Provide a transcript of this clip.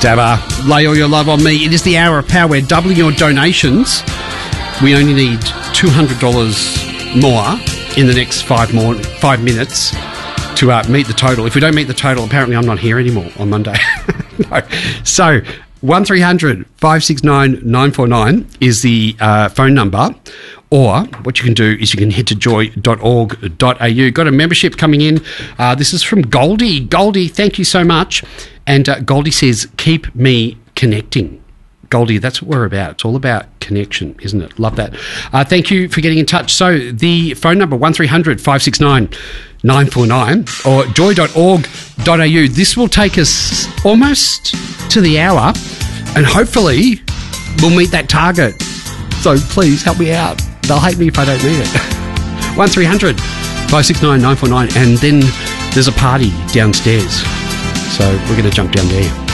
Dabba, lay all your love on me. It is the hour of power. We're doubling your donations. We only need $200 more in the next 5 minutes to meet the total. If we don't meet the total, apparently I'm not here anymore on Monday. No. So 1300 569 949 is the phone number. Or what you can do is you can head to joy.org.au. Got a membership coming in. This is from Goldie. Goldie, thank you so much. And Goldie says, keep me connecting. Goldie, that's what we're about. It's all about connection, isn't it? Love that. Thank you for getting in touch. So the phone number, 1300 569 949 or joy.org.au. This will take us almost to the hour and hopefully we'll meet that target. So please help me out. They'll hate me if I don't meet it. 1300 569 949 and then there's a party downstairs. So we're going to jump down there.